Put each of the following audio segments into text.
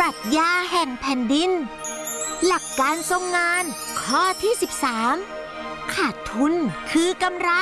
รัชญาแห่งแผ่นดินหลักการทรงงานข้อที่13ขาดทุนคือกำไร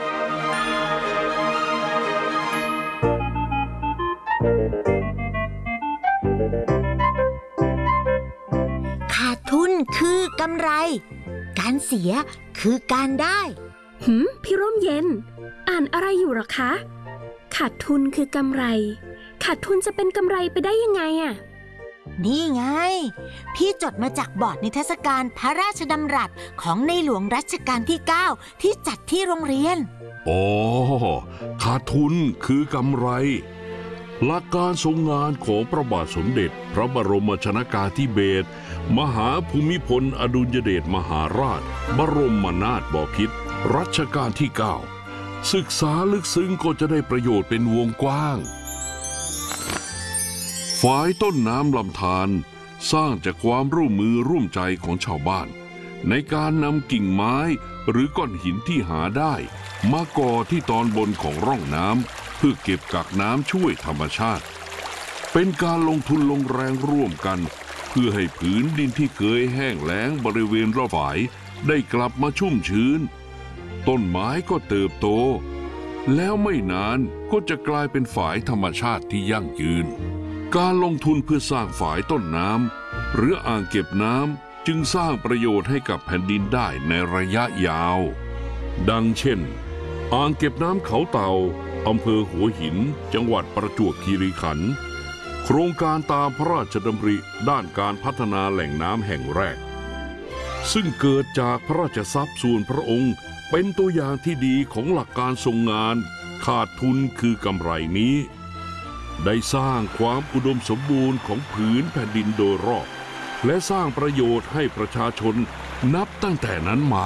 ขาดทุนคือกำไรการเสียคือการได้พี่ร่มเย็นอ่านอะไรอยู่หรอคะขาดทุนคือกำไรขาดทุนจะเป็นกำไรไปได้ยังไงอะนี่ไงพี่จดมาจากบอร์ดนิทรรศการพระราชดำรัสของในหลวงรัชกาลที่9ที่จัดที่โรงเรียนอ๋อขาดทุนคือกำไรหลักการทรงงานของพระบาทสมเด็จพระบรมชนกาธิเบศรมหาภูมิพลอดุลยเดชมหาราชบรมนาถบพิตรรัชกาลที่9ศึกษาลึกซึ้งก็จะได้ประโยชน์เป็นวงกว้างฝายต้นน้ำลำธารสร้างจากความร่วมมือร่วมใจของชาวบ้านในการนำกิ่งไม้หรือก้อนหินที่หาได้มาก่อที่ตอนบนของร่องน้ำเพื่อเก็บกักน้ำช่วยธรรมชาติเป็นการลงทุนลงแรงร่วมกันเพื่อให้ผืนดินที่เคยแห้งแล้งบริเวณรอบฝายได้กลับมาชุ่มชื้นต้นไม้ก็เติบโตแล้วไม่นานก็จะกลายเป็นฝายธรรมชาติที่ยั่งยืนการลงทุนเพื่อสร้างฝายต้นน้ำหรืออ่างเก็บน้ำจึงสร้างประโยชน์ให้กับแผ่นดินได้ในระยะยาวดังเช่นอ่างเก็บน้ำเขาเต่าอำเภอหัวหินจังหวัดประจวบคีรีขันธ์โครงการตามพระราชดำริด้านการพัฒนาแหล่งน้ำแห่งแรกซึ่งเกิดจากพระราชทรัพย์ส่วนพระองค์เป็นตัวอย่างที่ดีของหลักการทรงงานขาดทุนคือกำไรนี้ได้สร้างความอุดมสมบูรณ์ของผืนแผ่นดินโดยรอบและสร้างประโยชน์ให้ประชาชนนับตั้งแต่นั้นมา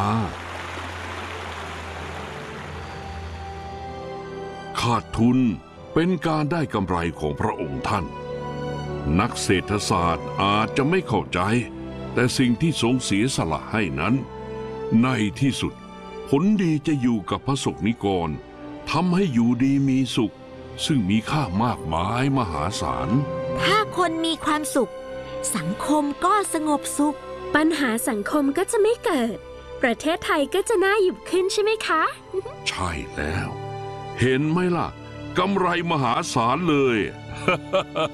ขาดทุนเป็นการได้กำไรของพระองค์ท่านนักเศรษฐศาสตร์อาจจะไม่เข้าใจแต่สิ่งที่ทรงเสียสละให้นั้นในที่สุดผลดีจะอยู่กับพระสงฆ์นิกรทำให้อยู่ดีมีสุขซึ่งมีค่ามากมายมหาศาลถ้าคนมีความสุขสังคมก็สงบสุขปัญหาสังคมก็จะไม่เกิดประเทศไทยก็จะน่าอยู่ขึ้นใช่ไหมคะใช่แล้วเห็นไหมล่ะกำไรมหาศาลเลย